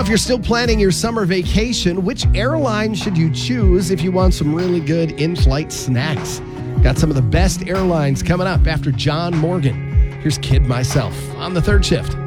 if you're still planning your summer vacation, which airline should you choose if you want some really good in-flight snacks? Got some of the best airlines coming up after John Morgan. Here's Kid Myself on the third shift.